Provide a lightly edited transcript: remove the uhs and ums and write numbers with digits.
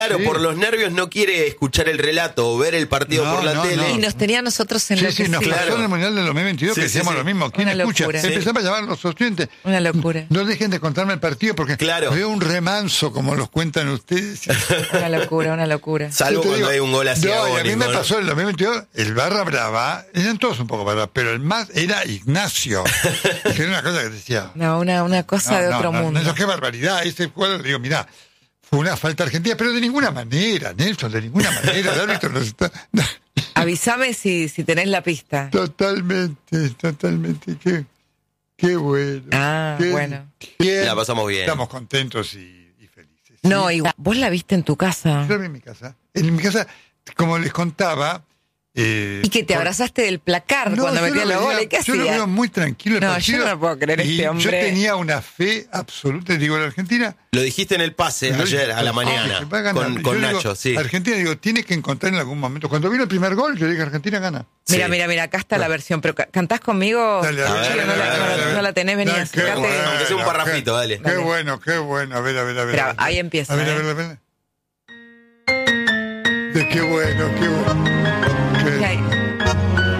Claro, Sí. por los nervios no quiere escuchar el relato o ver el partido por la tele. Y nos tenía a nosotros en Sí, nos pasó en el Mundial del 2022 que decíamos lo mismo. ¿Quién Una escucha? locura. Empezamos a llamar a los oyentes. Una locura. No dejen de contarme el partido porque veo un remanso como los cuentan ustedes. Una locura, una locura. Salvo cuando hay un gol así No, y a mí agónico, me ¿no? pasó en el 2022, el barra brava, eran todos un poco barra, pero el más era Ignacio. Que era una cosa que decía. No, una cosa de otro mundo. No, qué barbaridad. Ese cuadro, digo, mirá, fue una falta argentina, pero de ninguna manera, Nelson, de ninguna manera. El árbitro nos está... Avísame si tenés la pista. Totalmente. Qué bueno. Bueno. Bien. La pasamos bien. Estamos contentos y felices. No, igual. ¿Vos la viste en tu casa? Yo la vi en mi casa. En mi casa, como les contaba... y que te abrazaste del placar cuando metías los goles. ¿Qué Yo lo hacías? veo muy tranquilo el partido. Yo no lo puedo creer este hombre. Yo tenía una fe absoluta, digo, la Argentina... Lo dijiste en el pase ayer a la mañana con Nacho, sí. Argentina, digo, tiene que encontrar en algún momento. Cuando vino el primer gol, yo dije, Argentina gana. Mira, acá está la versión. Pero ¿cantás conmigo? Dale, no la tenés, vení, acercate. Bueno, aunque sea un parrafito, dale. Qué bueno. A ver. Pero ahí empieza. A ver. Qué bueno. ¿Qué hay?